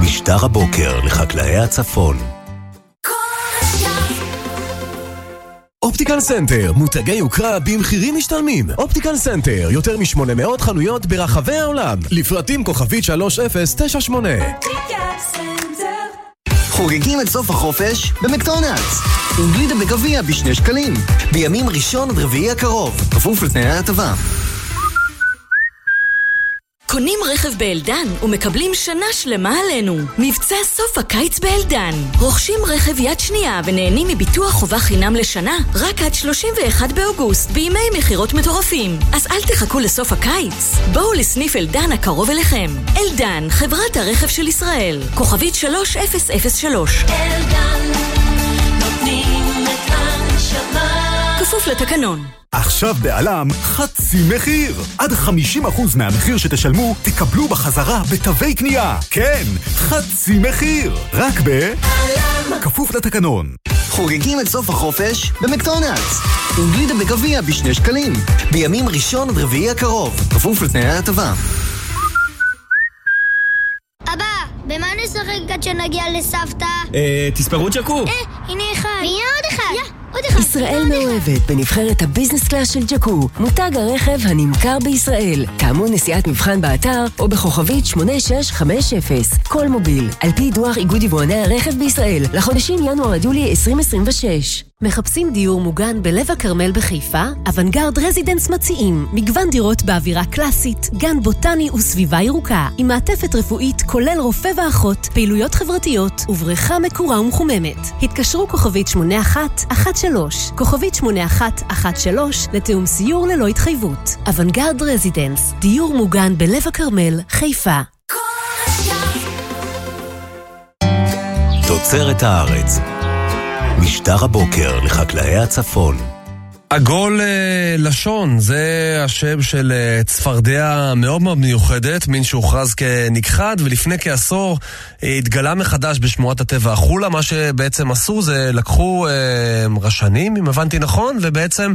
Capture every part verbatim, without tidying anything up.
משטר הבוקר לחקלאי הצפון. אופטיקל סנטר, מותגי יוקרה במחירים משתלמים. אופטיקל סנטר, יותר מ-שמונה מאות חנויות ברחבי העולם. לפרטים כוכבית שלוש אפס תשע שמונה. חוגגים את סוף החופש במקדונלדס. עם גלידה בגביע בשני שקלים. בימים ראשון עד רביעי הקרוב. כפוף לתנאי ההטבה. קונים רכב באלדן ומקבלים שנה שלמה עלינו. מבצע סוף הקיץ באלדן. רוכשים רכב יד שנייה ונהנים מביטוח חובה חינם לשנה רק עד שלושים ואחד באוגוסט בימי מחירות מטורפים. אז אל תחכו לסוף הקיץ. בואו לסניף אלדן הקרוב אליכם. אלדן, חברת הרכב של ישראל. כוכבית שלוש אפס אפס שלוש. אלדן, נותנים את הנשמה. כפוף לתקנון. עכשיו בעלם חצי מחיר. עד חמישים אחוז מהמחיר שתשלמו תקבלו בחזרה בתווי קנייה. כן, חצי מחיר. רק בעלם. כפוף לתקנון. חוגגים את סוף החופש במקדונלדס. עם גלידה בגביע בשני שקלים. בימים ראשון עד רביעי הקרוב. כפוף לתנאי ההטבה. אבא, במה נשחק עד שנגיע לסבתא? אה, תספרו צ'קו. אה, הנה אחד. ויהיה עוד אחד. יא. ישראל מאוהבת בנבחרת הביזנס קלאס של ג'קו, מותג הרכב הנמכר בישראל. תאמו נסיעת מבחן באתר או בכוכבית שמונה שש חמש אפס. כל מוביל, על פי דוח איגוד יבואני הרכב בישראל, לחודשים ינואר עד יולי עשרים עשרים ושש. מחפשים דיור מוגן בלב הכרמל בחיפה? אוונגרד רזידנס מציעים מגוון דירות באווירה קלאסית, גן בוטני וסביבה ירוקה, עם מעטפת רפואית כולל רופא ואחות, פעילויות חברתיות ובריכה מקורה ומחוממת. התקשרו כוכבית שמונה אחת אחת שלוש, כוכבית שמונה אחת אחת שלוש לתאום סיור ללא התחייבות. אוונגרד רזידנס, דיור מוגן בלב הכרמל, חיפה. תוצרת הארץ, משטר הבוקר לחקלאי הצפון. עגול לשון, זה השם של צפרדע מאוד מאוד מיוחדת, מין שהוכרז כנכחד, ולפני כעשור התגלה מחדש בשמורת הטבע החולה. מה שבעצם עשו זה לקחו רשנים, אם הבנתי נכון, ובעצם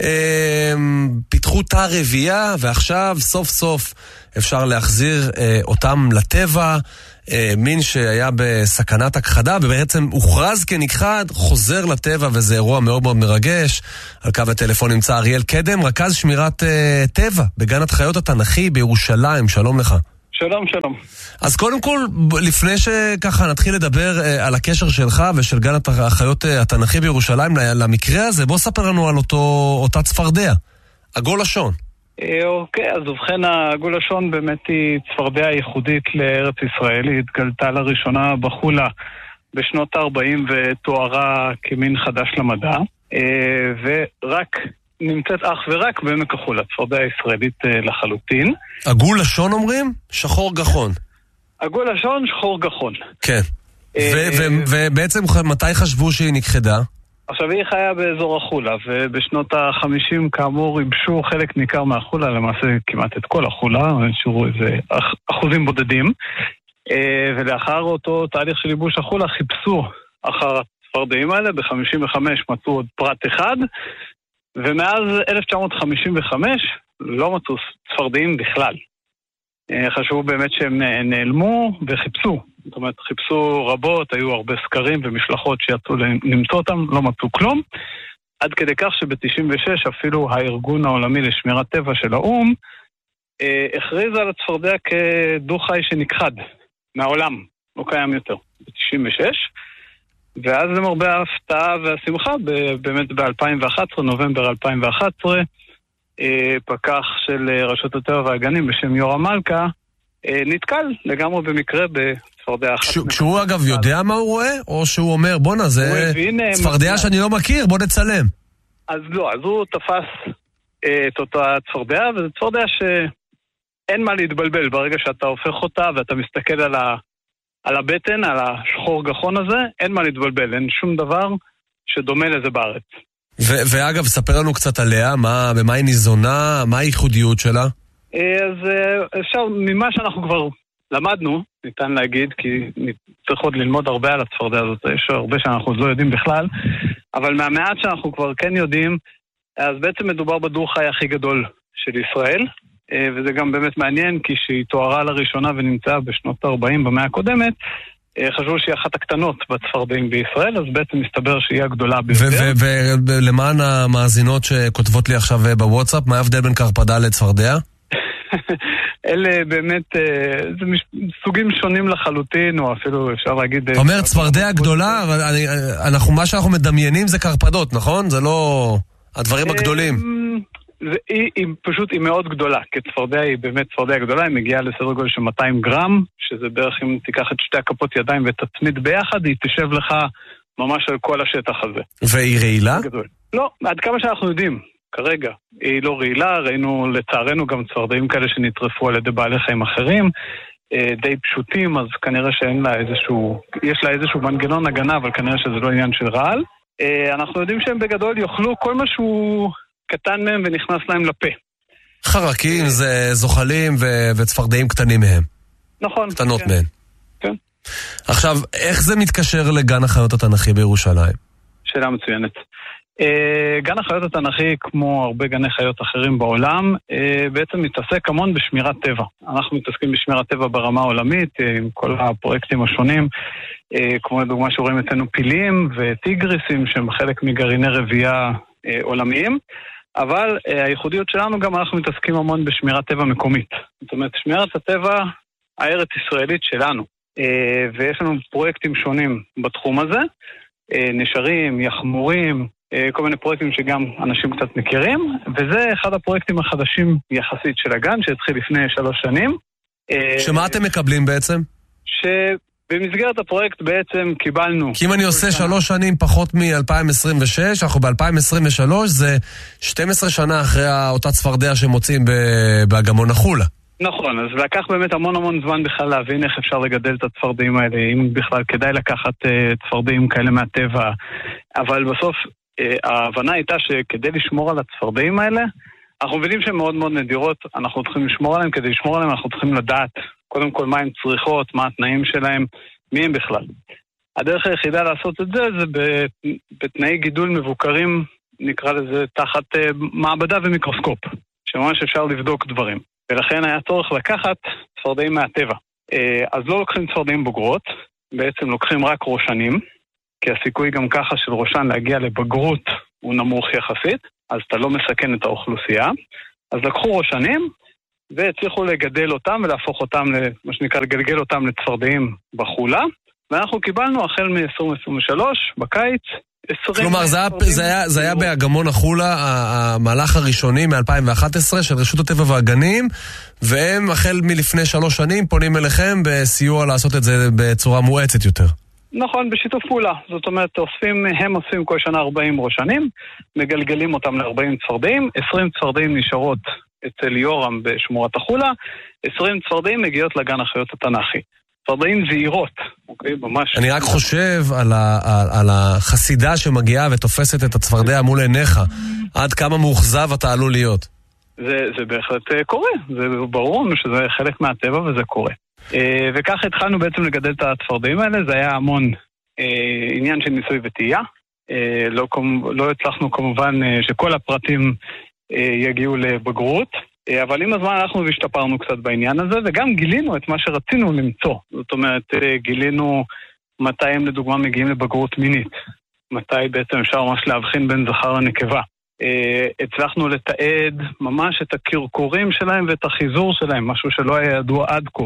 פיתחו תא רבייה, ועכשיו סוף סוף אפשר להחזיר אותם לטבע. מין שהיה בסכנת הכחדה ובעצם הוכרז כנכחד, חוזר לטבע, וזה אירוע מאוד מאוד מרגש. על קו הטלפון נמצא אריאל קדם, רכז שמירת uh, טבע בגן החיות התנ"כי בירושלים. שלום לך. שלום, שלום. אז קודם כל, לפני שככה נתחיל לדבר uh, על הקשר שלך ושל גן החיות uh, התנ"כי בירושלים למקרה הזה, בוא ספר לנו על אותו, אותה צפרדע, עגול לשון. אוקיי, אז ובכן, העגול לשון באמת היא צפרדע ייחודית לארץ ישראל. היא התגלתה לראשונה בחולה בשנות ה-ארבעים ותוארה כמין חדש למדע, ורק נמצאת אך ורק בעמק החולה, צפרדע ישראלית לחלוטין. עגול לשון אומרים? שחור גחון. עגול לשון, שחור גחון. כן. ובעצם מתי חשבו שהיא נכחדה? עכשיו, היא חיה באזור החולה, ובשנות ה-חמישים כאמור ייבשו חלק ניכר מהחולה, למעשה כמעט את כל החולה, נשארו איזה אחוזים בודדים, ולאחר אותו תהליך של ייבוש החולה חיפשו אחר הצפרדעים האלה. ב-חמישים וחמש מצאו עוד פרט אחד, ומאז אלף תשע מאות חמישים וחמש לא מצאו צפרדעים בכלל. חשבו באמת שהם נעלמו וחיפשו. זאת אומרת, חיפשו רבות, היו הרבה סקרים ומשלחות שיצאו למצוא אותם, לא מצאו כלום. עד כדי כך שב-תשעים ושש אפילו הארגון העולמי לשמירת טבע של האום אה, הכריז על הצפרדע כדו-חי שנכחד מהעולם, לא קיים יותר, ב-תשעים ושש. ואז למרבה ההפתעה והשמחה, באמת ב-אלפיים ואחת עשרה, נובמבר אלפיים ואחת עשרה, אה, פקח של רשות הטבע והגנים בשם יורם מלכה, נתקל לגמרי במקרה בצפרדע אחת. כשהוא אגב יודע מה הוא רואה, או שהוא אומר בונה זה צפרדע שאני לא מכיר, בוא נצלם? אז לא, אז הוא תפס את אותה צפרדע, וזו צפרדע שאין מה להתבלבל ברגע שאתה הופך אותה ואתה מסתכל על, ה... על הבטן, על השחור גחון הזה, אין מה להתבלבל, אין שום דבר שדומה לזה בארץ. ו- ואגב, ספר לנו קצת עליה, מה, במה היא ניזונה, מה הייחודיות שלה? אז אפשר, ממה שאנחנו כבר למדנו, ניתן להגיד, כי צריך עוד ללמוד הרבה על הצפרדע הזאת, יש הרבה שאנחנו לא יודעים בכלל, אבל מהמעט שאנחנו כבר כן יודעים, אז בעצם מדובר בדו-חי הכי גדול של ישראל, וזה גם באמת מעניין, כי שהיא תוארה לראשונה ונמצאה בשנות ה-ארבעים במאה הקודמת, חשבו שהיא אחת הקטנות בצפרדעים בישראל, אז בעצם מסתבר שהיא הגדולה ביותר. ולמען המאזינות שכותבות לי עכשיו בוואטסאפ, מה ההבדל בין קרפדה לצפרדע? אלה באמת זה סוגים שונים לחלוטין, או אפילו אפשר להגיד... אתה אומר צפרדע גדולה, אבל אנחנו, מה שאנחנו מדמיינים זה קרפדות, נכון? זה לא הדברים הגדולים. זה, היא, היא פשוט, היא מאוד גדולה, כי צפרדע היא באמת צפרדע גדולה, היא מגיעה לסדר גודל של מאתיים גרם, שזה בערך אם תיקח את שתי הכפות ידיים ותצמיד ביחד, היא תשב לך ממש על כל השטח הזה. והיא רעילה? לא, עד כמה שאנחנו יודעים, כרגע. היא לא רעילה, ראינו לצערנו גם צפרדעים כאלה שנטרפו על ידי בעלי חיים אחרים, די פשוטים, אז כנראה שאין לה איזשהו, יש לה איזשהו מנגנון הגנה, אבל כנראה שזה לא עניין של רעל. אנחנו יודעים שהם בגדול יאכלו כל משהו קטן מהם ונכנס להם לפה. חרקים זה זוחלים ו- וצפרדעים קטנים מהם. נכון. קטנות כן. מהם. כן. עכשיו, איך זה מתקשר לגן החיות התנ"כי בירושלים? שאלה מצוינת. גן החיות התנ"כי, כמו הרבה גני חיות אחרים בעולם, בעצם מתעסק המון בשמירת טבע. אנחנו מתעסקים בשמירת טבע ברמה העולמית, עם כל הפרויקטים השונים, כמו לדוגמה שרואים אצלנו פילים וטיגריסים, שהם חלק מגרעיני רבייה עולמיים, אבל הייחודיות שלנו גם אנחנו מתעסקים המון בשמירת טבע מקומית. זאת אומרת, שמירת הטבע הארץ ישראלית שלנו. ויש לנו פרויקטים שונים בתחום הזה, נשרים, יחמורים, כל מיני פרויקטים שגם אנשים קצת מכירים, וזה אחד הפרויקטים החדשים יחסית של הגן, שהתחיל לפני שלוש שנים. שמה אתם מקבלים בעצם? שבמסגרת הפרויקט בעצם קיבלנו... כי אם אני עושה שלוש שנים פחות מ-אלפיים עשרים ושש, אנחנו ב-אלפיים עשרים ושלוש, זה שתים עשרה שנה אחרי אותה צפרדע שמוצאים באגמון החולה. נכון, אז לקח באמת המון המון זמן בכלל להבין איך אפשר לגדל את הצפרדעים האלה, אם בכלל כדאי לקחת צפרדעים כאלה מהטבע, אבל בסוף ההבנה הייתה שכדי לשמור על הצפרדעים האלה, אנחנו מבינים שהן מאוד מאוד נדירות, אנחנו צריכים לשמור עליהן, כדי לשמור עליהן אנחנו צריכים לדעת קודם כל מה הן צריכות, מה התנאים שלהן, מי הן בכלל. הדרך היחידה לעשות את זה, זה בתנאי גידול מבוקרים, נקרא לזה תחת מעבדה ומיקרוסקופ, שממש אפשר לבדוק דברים. ולכן היה צורך לקחת צפרדעים מהטבע. אז לא לוקחים צפרדעים בוגרות, בעצם לוקחים רק ראשנים, כי הסיכוי גם ככה של ראשן להגיע לבגרות הוא נמוך יחסית, אז אתה לא מסכן את האוכלוסייה. אז לקחו ראשנים, והצליחו לגדל אותם ולהפוך אותם, מה שנקרא, לגלגל אותם לצפרדעים בחולה, ואנחנו קיבלנו החל מ-עשרים עשרים ושלוש, בקיץ, כלומר, זה היה, זה היה, זה היה באגמון החולה, המהלך הראשוני מ-אלפיים ואחת עשרה של רשות הטבע והגנים, והם החל מלפני שלוש שנים פונים אליכם בסיוע לעשות את זה בצורה מואצת יותר. נכון, בשיתוף פעולה. זאת אומרת, אוספים, הם אוספים כל שנה ארבעים ראשנים, מגלגלים אותם ל-ארבעים צפרדעים, עשרים צפרדעים נשארות אצל יורם בשמורת החולה, עשרים צפרדעים מגיעות לגן החיות התנ"כי. צפרדעים זהירות, אוקיי, ממש... אני רק חושב על, ה, על, על החסידה שמגיעה ותופסת את הצפרדע מול עיניך, עד כמה מאוכזב אתה עלול להיות. זה, זה בהחלט קורה, זה ברור שזה חלק מהטבע וזה קורה. וכך התחלנו בעצם לגדל את הצפרדעים האלה, זה היה המון עניין של ניסוי וטעייה, לא, לא הצלחנו כמובן שכל הפרטים יגיעו לבגרות, אבל עם הזמן אנחנו השתפרנו קצת בעניין הזה, וגם גילינו את מה שרצינו למצוא. זאת אומרת, גילינו מתי הם לדוגמה מגיעים לבגרות מינית, מתי בעצם אפשר ממש להבחין בין זכר לנקבה. הצלחנו לתעד ממש את הקרקורים שלהם ואת החיזור שלהם, משהו שלא היה ידוע עד כה.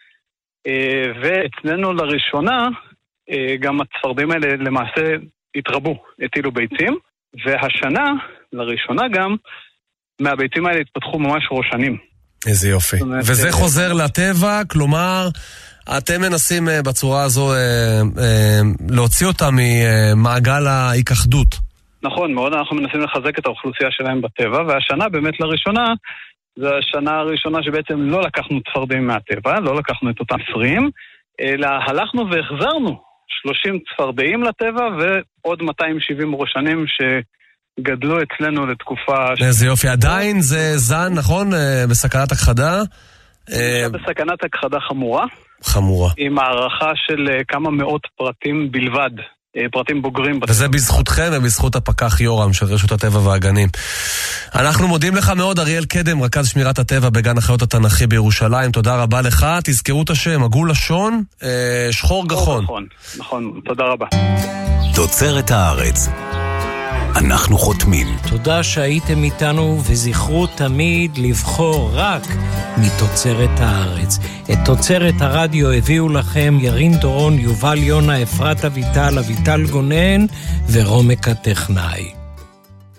ואצלנו לראשונה, גם הצפרדעים האלה למעשה התרבו, הטילו ביצים, והשנה, לראשונה גם, מהביצים האלה התפתחו ממש ראשנים. איזה יופי. וזה חוזר לטבע, כלומר, אתם מנסים בצורה הזו להוציא אותם ממעגל ההיכחדות. נכון, מאוד, אנחנו מנסים לחזק את האוכלוסייה שלהם בטבע, והשנה באמת לראשונה, זו השנה הראשונה שבעצם לא לקחנו צפרדעים מהטבע, לא לקחנו את אותם עשרים, אלא הלכנו והחזרנו שלושים צפרדעים לטבע, ועוד מאתיים ושבעים ראשנים ש... גדלו אצלנו לתקופה... איזה יופי, עדיין זה זן, נכון? בסכנת הכחדה? בסכנת הכחדה חמורה. חמורה. עם הערכה של כמה מאות פרטים בלבד פרטים בוגרים. וזה בזכותכם ובזכות הפקח יורם של רשות הטבע והגנים. אנחנו מודים לך מאוד, אריאל קדם, רכז שמירת הטבע בגן החיות התנ"כי בירושלים. תודה רבה לך, תזכרו את השם, עגול לשון, שחור גחון. נכון, נכון, תודה רבה. תוצרת הארץ. אנחנו חותמים. תודה שהייתם איתנו, וזכרו תמיד לבחור רק מתוצרת הארץ. את תוצרת הרדיו הביאו לכם ירין דורון, יובל יונה, אפרת אביטל, אביטל גונן ורומק הטכנאי.